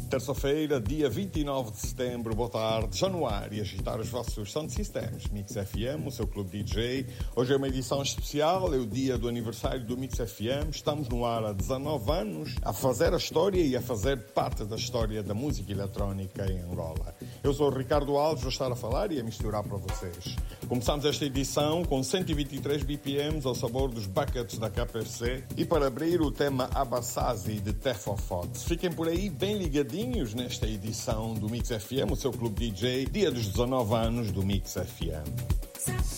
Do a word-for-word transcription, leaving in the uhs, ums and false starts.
Terça-feira, dia vinte e nove de setembro, boa tarde, já no ar e agitar os vossos sound systems. Mix F M, o seu clube D J. Hoje é uma edição especial, é o dia do aniversário do Mix F M. Estamos no ar há dezanove anos, a fazer a história e a fazer parte da história da música eletrónica em Angola. Eu sou o Ricardo Alves, vou estar a falar e a misturar para vocês. Começamos esta edição com cento e vinte e três B P Ms ao sabor dos buckets da K P F C e para abrir o tema Abassazi de Tefofot. Fiquem por aí bem ligadinhos nesta edição do Mix F M, o seu clube D J, dia dos dezanove anos do Mix F M.